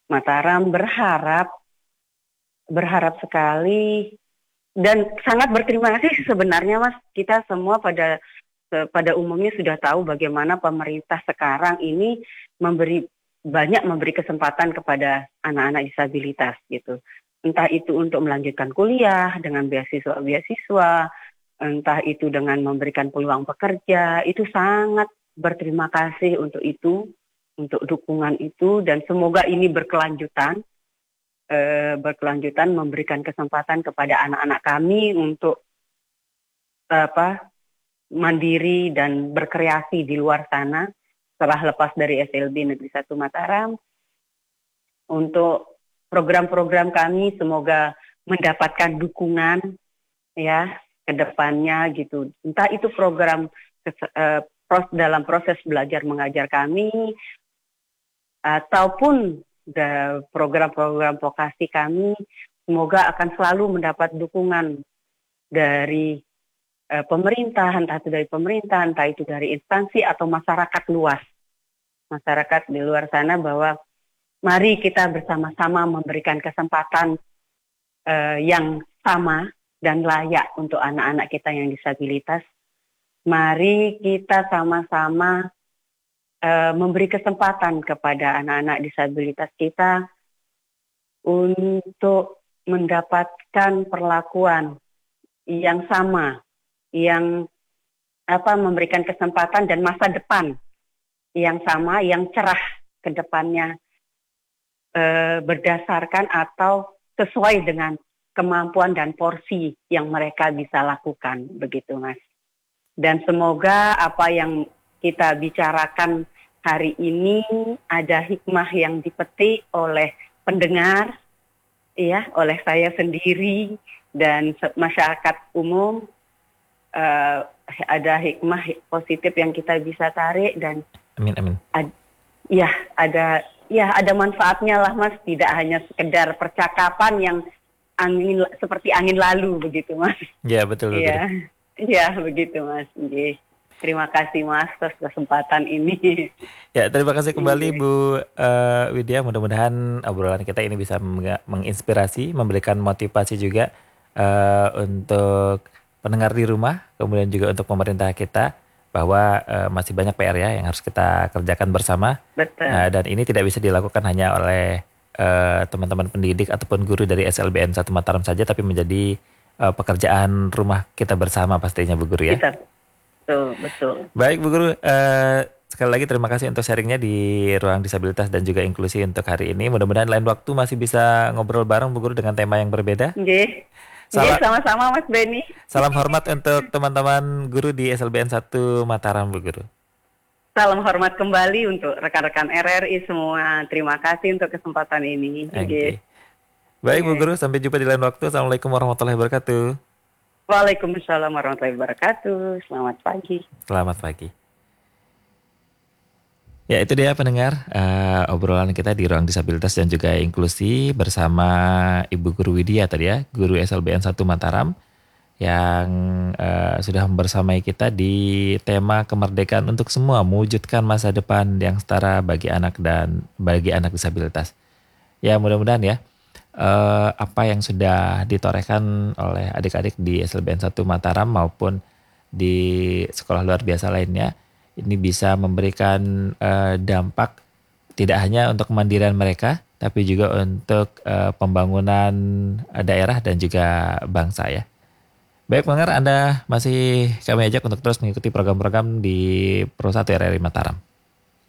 Mataram berharap sekali dan sangat berterima kasih sebenarnya Mas. Kita semua pada umumnya sudah tahu bagaimana pemerintah sekarang ini memberi kesempatan kepada anak-anak disabilitas gitu. Entah itu untuk melanjutkan kuliah dengan beasiswa, entah itu dengan memberikan peluang pekerja. Itu sangat berterima kasih untuk itu, untuk dukungan itu, dan semoga ini berkelanjutan memberikan kesempatan kepada anak-anak kami untuk mandiri dan berkreasi di luar sana setelah lepas dari SLB Negeri 1 Mataram. Untuk program-program kami semoga mendapatkan dukungan ya ke depannya gitu. Entah itu program dalam proses belajar mengajar kami ataupun program-program vokasi kami, semoga akan selalu mendapat dukungan dari pemerintah, entah itu dari instansi atau masyarakat luas. Masyarakat di luar sana bahwa mari kita bersama-sama memberikan kesempatan yang sama dan layak untuk anak-anak kita yang disabilitas. Mari kita sama-sama memberi kesempatan kepada anak-anak disabilitas kita untuk mendapatkan perlakuan yang sama, yang memberikan kesempatan dan masa depan yang sama, yang cerah ke depannya, berdasarkan atau sesuai dengan kemampuan dan porsi yang mereka bisa lakukan, begitu Mas. Dan semoga apa yang kita bicarakan hari ini ada hikmah yang dipetik oleh pendengar, ya, oleh saya sendiri dan masyarakat umum. Ada hikmah positif yang kita bisa tarik dan amin. Ada manfaatnya lah Mas, tidak hanya sekedar percakapan yang seperti angin lalu begitu Mas. Ya betul. Iya begitu Mas. Terima kasih Mas atas kesempatan ini. Ya, terima kasih kembali Bu Widya. Mudah-mudahan obrolan kita ini bisa menginspirasi, memberikan motivasi juga untuk pendengar di rumah, kemudian juga untuk pemerintah kita bahwa masih banyak PR ya yang harus kita kerjakan bersama. Betul. Dan ini tidak bisa dilakukan hanya oleh teman-teman pendidik ataupun guru dari SLBN 1 Mataram saja, tapi menjadi pekerjaan rumah kita bersama pastinya Bu Guru ya. Betul. Baik Bu Guru, sekali lagi terima kasih untuk sharingnya di Ruang Disabilitas dan juga Inklusi untuk hari ini. Mudah-mudahan lain waktu masih bisa ngobrol bareng Bu Guru dengan tema yang berbeda. Sama-sama Mas Benny. Salam hormat untuk teman-teman guru di SLBN 1 Mataram Bu Guru. Salam hormat kembali untuk rekan-rekan RRI semua. Terima kasih untuk kesempatan ini. Baik Bu Guru, sampai jumpa di lain waktu. Assalamualaikum warahmatullahi wabarakatuh. Waalaikumsalam warahmatullahi wabarakatuh. Selamat pagi. Selamat pagi. Ya itu dia pendengar obrolan kita di Ruang Disabilitas dan juga Inklusi bersama Ibu Guru Widya tadi ya, Guru SLBN 1 Mataram yang sudah bersamai kita di tema kemerdekaan untuk semua, mewujudkan masa depan yang setara bagi anak dan bagi anak disabilitas. Ya mudah-mudahan ya apa yang sudah ditorehkan oleh adik-adik di SLBN 1 Mataram maupun di sekolah luar biasa lainnya ini bisa memberikan dampak tidak hanya untuk kemandirian mereka tapi juga untuk pembangunan daerah dan juga bangsa ya. Baik pendengar, Anda masih kami ajak untuk terus mengikuti program-program di Pro 1 RRI Mataram.